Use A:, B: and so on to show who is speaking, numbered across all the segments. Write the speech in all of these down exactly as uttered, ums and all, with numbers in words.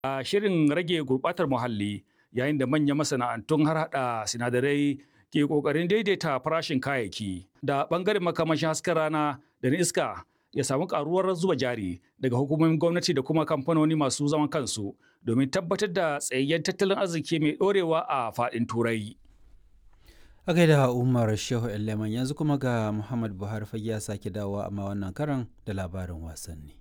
A: a shirin rage gurbatar muhalli yayin da manyan masana'antun har hada sinadarai ke kokarin daidaita farashin kayayyaki da bangaren makamashin hasken rana da na iska ya samu karuwar zuba jari daga hukumomin gwamnati da kuma kamfanoni masu zaman kansu domin tabbatar da tsayayyen tattalin arziki mai dorewa a fadin turai.
B: A gaida Umar Shehu Leman yanzu kuma ga Muhammad Buhari fage ya sake dawowa amma wannan karan da labarin wasanni.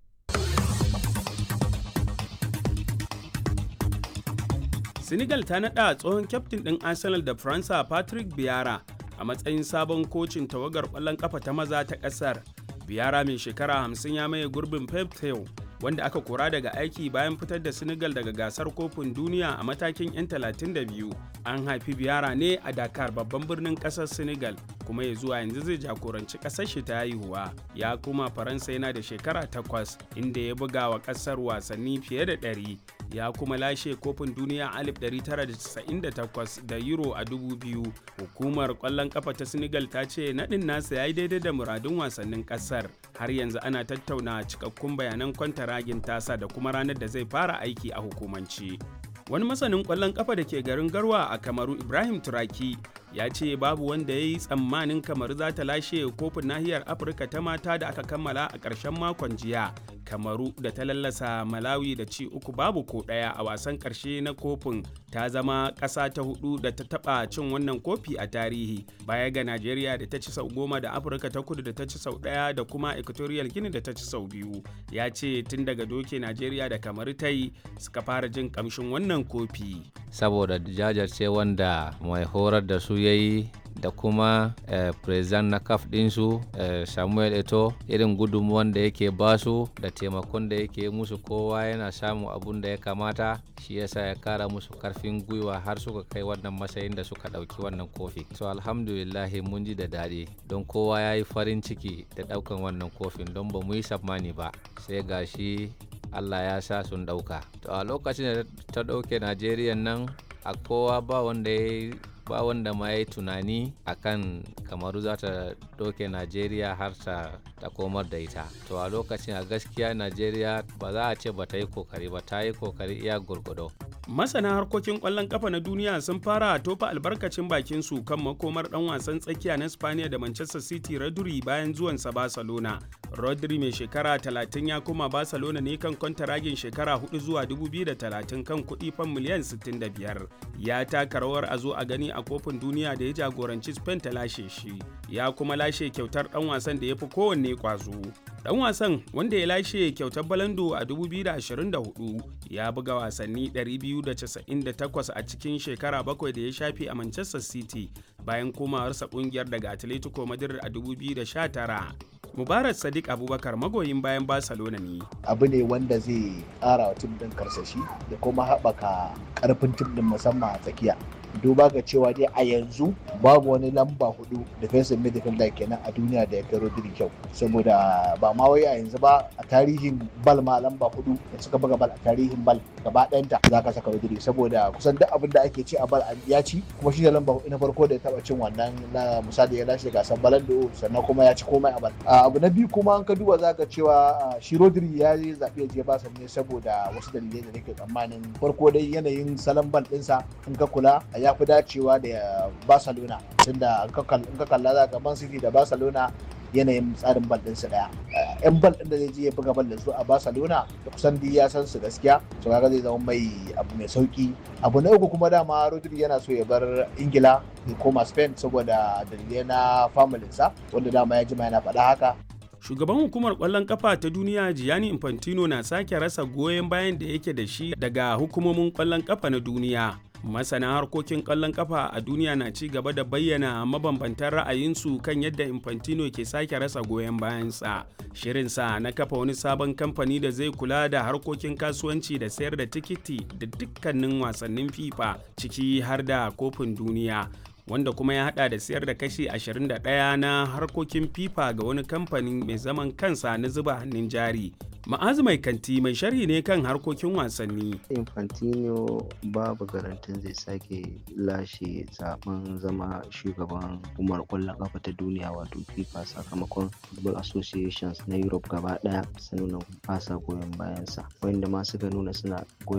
C: Senegal ta naɗa tsohon kyaftin ɗin Arsenal da Faransa Patrick Vieira a matsayin sabon kocin tawagar ƙwallon ƙafa ta maza ta ƙasar. Vieira mai shekara hamsin ya maye gurbin Pep Theo wanda aka kora daga aiki bayan fitar da Senegal daga gasar kofin duniya a matakin 'yan talatin da biyu. An haifi Vieira ne a Dakar babban birnin ƙasar Senegal kuma ya zuwa yanzu zai jagoranci ƙasar shi ta haihuwa. Ya kuma Faransa yana da shekara takwas inda ya buga wa ƙasar wasanni fiye da ɗari. Ya kuma lashe kofin duniya alif ɗari tara da casa'in da takwas da Euro a dubu biyu. Hukumar ƙwallon ƙafa ta Senegal ta ce naɗin nasa ya yi daidai da muradun wasannin ƙasar. Har yanzu ana tattauna cikakkun bayanan kwantaragin tasa da kuma ranar da zai fara aiki a hukumance. Wani masanin ƙwallon ƙafa da ke garin Garwa a Kamaru Ibrahim Turaki ya ce babu wanda ya yi tsammanin Kamaru za ta lashe kofin nahiyar Afirka ta mata da aka kammala a ƙarshen makon jiya. Kamaru da ta lallasa Malawi da ci uku babu ko ɗaya a wasan ƙarshe na kofin ta zama ƙasa ta hudu da ta taɓa cin wannan kofi a tarihi baya ga Najeriya da ta ci sau goma da Afirka ta kudu da ta ci sau ɗaya da kuma Equatorial Guinea da ta ci sau biyu. Ya ce tun daga doke Najeriya da Kamaru ta yi suka fara jin ƙamshin wannan kofi.
D: Saboda jajirce wanda mai horar da su ya yi da kuma eh, president na kaf ɗinsu eh, Samuel Eto irin gudunmuwan da yake basu da taimakon da yake musu kowa yana samun abun da ya kamata shi yasa ya kara musu karfin gwiwa har suka kai wannan matsayin da suka ɗauki wannan kofi. So alhamdulillah mun ji da daɗi don kowa ya yi farin ciki da ɗaukan wannan kofin don ba mu yi tsammani ba sai gashi Allah ya sa sun ɗauka. To a lokacin da ta ɗauke Najeriya nan a kowa ba wanda ya ba wanda ma yi tunani akan Kamaru za ta doke Najeriya har ta ta komar da ita. To a lokacin a gaskiya Najeriya ba za a ce ba ta yi kokari ba ta yi kokari iya gurgudo.
C: Masana harkokin ƙwallon ƙafa na duniya sun fara tofa albarkacin bakin su kan makomar ɗan wasan tsakiya na Spaniya da Manchester City Rodri bayan zuwansa Barcelona. Rodri mai shekara talatin ya koma Barcelona ne kan kwantaragin shekara hudu zuwa dubu biyu da talatin kan kuɗi fan miliyan sittin da biyar. Ya taka rawar a zo a gani a kofin duniya da ya jagoranci Spain ta lashe shi. Ya kuma lashe kyautar ɗan wasan da ya fi kowanne ƙwazo. Ɗan wasan wanda ya lashe kyautar Balando a dubu biyu da ashirin da hudu ya buga wasanni ɗari biyu da casa'in da takwas a cikin shekara bakwai da ya shafe a Manchester City bayan komawarsa ƙungiyar daga Atletico Madrid a dubu biyu da sha tara. Mubarak Sadiq Abubakar magoyin bayan Barcelona ne.
E: Abu ne wanda zai ƙara wa tim ɗin karsashi da kuma haɓaka ƙarfin tim ɗin musamman a tsakiya. Duba ga cewa dai a yanzu babu wani lamba hudu defensive midfielder kenan a duniya da ya kai Rodri kyau saboda ba ma wai a yanzu ba a tarihin bal ma lamba hudu da suka buga bal a tarihin bal gaba ɗayanta za ka saka Rodri saboda kusan duk abin da ake ci a bal ya ci kuma shi da lamba hudu na farko da ya taba cin wannan na misali ya lashe gasar Balando sannan kuma ya ci komai a bal. Abu na biyu kuma an ka duba za ka cewa shi Rodri ya yi zaɓi ya je Barca ne saboda wasu dalilai da nake tsammanin farko dai yanayin salon bal ɗinsa in ka kula ya fi dacewa da Barcelona tunda in ka kalla za ka Man City da Barcelona yanayin tsarin bal ɗinsu ɗaya. Yan bal ɗin da zai je ya buga bal da su a Barcelona da kusan duk ya san su gaskiya so kaga zai zama mai abu mai sauki. Abu na uku kuma dama Rodri yana so ya bar Ingila ya koma Spain saboda dalilai na familinsa wanda dama ya jima yana faɗa haka.
C: Shugaban hukumar ƙwallon ƙafa ta duniya Gianni Infantino na sake rasa goyon bayan da yake da shi daga hukumomin ƙwallon ƙafa na duniya. Masana harkokin ƙwallon ƙafa a duniya na ci gaba da bayyana mabambantan ra'ayinsu kan yadda Infantino ke sake rasa goyon bayansa. Shirinsa na kafa wani sabon kamfani da zai kula da harkokin kasuwanci da sayar da tikiti da dukkanin wasannin FIFA ciki har da kofin duniya. wanda kuma ya hada da sayar da kashi ashirin da ɗaya na harkokin FIFA ga wani kamfanin mai zaman kansa na zuba hannun jari. Ma'azu Mai Kanti mai sharhi ne kan harkokin wasanni.
F: Infantino babu garantin zai sake lashe zaben zama shugaban hukumar kwallon kafa ta duniya wato FIFA sakamakon Football Associations na Europe gaba daya sun nuna fasa goyon bayansa, wanda ma suka nuna suna goyon